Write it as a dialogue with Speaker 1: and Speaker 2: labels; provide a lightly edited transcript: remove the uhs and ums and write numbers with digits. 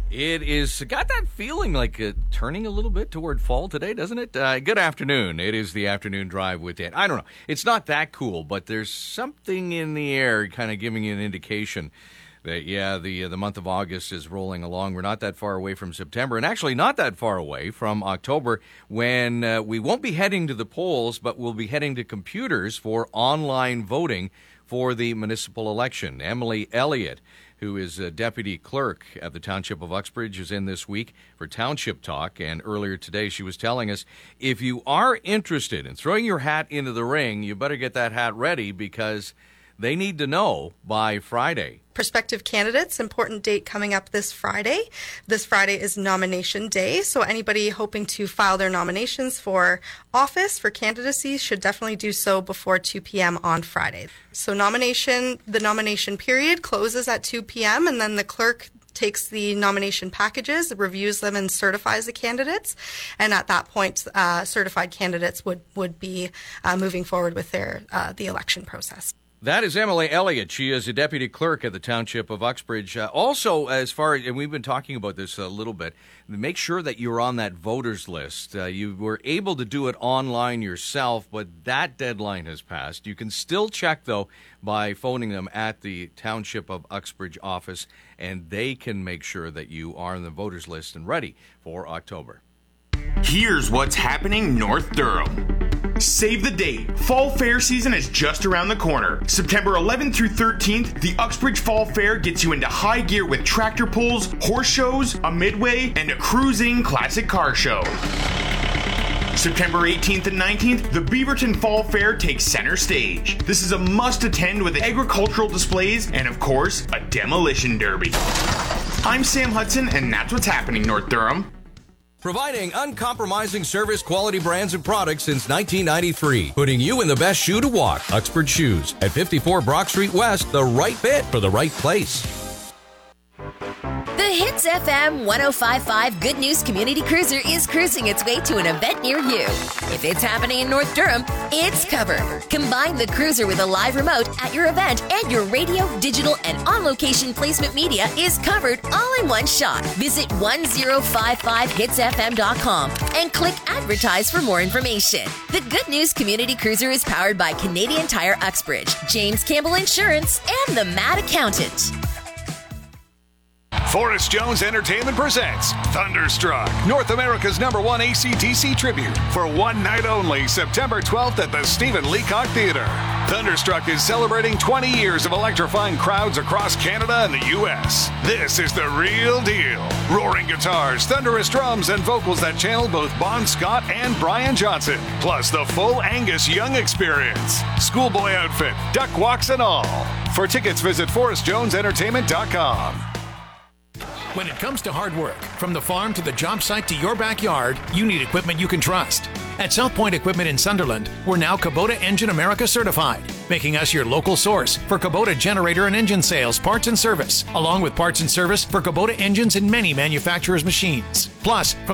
Speaker 1: It is got that feeling like turning a little bit toward fall today, doesn't it? Good afternoon. It is the afternoon drive with Dan. I don't know. It's not that cool, but there's something in the air kind of giving you an indication that, the month of August is rolling along. We're not that far away from September, and actually not that far away from October, when we won't be heading to the polls, but we'll be heading to computers for online voting for the municipal election. Emily Elliott, who is a deputy clerk at the Township of Uxbridge, is in this week for Township Talk. And earlier today, she was telling us, if you are interested in throwing your hat into the ring, you better get that hat ready because they need to know by Friday.
Speaker 2: Prospective candidates, important date coming up this Friday. This Friday is nomination day, so anybody hoping to file their nominations for office, for candidacy, should definitely do so before 2 p.m. on Friday. So the nomination period closes at 2 p.m. and then the clerk takes the nomination packages, reviews them, and certifies the candidates. And at that point, certified candidates would be moving forward with the election process.
Speaker 1: That is Emily Elliott. She is a deputy clerk at the Township of Uxbridge. Also, and we've been talking about this a little bit, make sure that you're on that voters list. You were able to do it online yourself, but that deadline has passed. You can still check, though, by phoning them at the Township of Uxbridge office, and they can make sure that you are on the voters list and ready for October.
Speaker 3: Here's what's happening North Durham. Save the date. Fall Fair season is just around the corner. September 11th through 13th, the Uxbridge Fall Fair gets you into high gear with tractor pulls, horse shows, a midway, and a cruising classic car show. September 18th and 19th, the Beaverton Fall Fair takes center stage. This is a must-attend with agricultural displays and, of course, a demolition derby. I'm Sam Hudson, and that's what's happening North Durham.
Speaker 4: Providing uncompromising service, quality brands, and products since 1993. Putting you in the best shoe to walk. Uxbridge Shoes at 54 Brock Street West. The right fit for the right place.
Speaker 5: The Hits FM 105.5 Good News Community Cruiser is cruising its way to an event near you. If it's happening in North Durham, it's covered. Combine the cruiser with a live remote at your event, and your radio, digital, and on-location placement media is covered all in one shot. Visit 1055hitsfm.com and click Advertise for more information. The Good News Community Cruiser is powered by Canadian Tire Uxbridge, James Campbell Insurance, and the Mad Accountant.
Speaker 6: Forrest Jones Entertainment presents Thunderstruck, North America's #1 AC/DC tribute, for one night only, September 12th at the Stephen Leacock Theatre. Thunderstruck is celebrating 20 years of electrifying crowds across Canada and the U.S. This is the real deal. Roaring guitars, thunderous drums, and vocals that channel both Bon Scott and Brian Johnson, plus the full Angus Young experience. Schoolboy outfit, duck walks and all. For tickets, visit forrestjonesentertainment.com.
Speaker 7: When it comes to hard work, from the farm to the job site to your backyard, you need equipment you can trust. At South Point Equipment in Sunderland, we're now Kubota Engine America certified, making us your local source for Kubota generator and engine sales, parts and service, along with parts and service for Kubota engines and many manufacturers' machines. Plus, from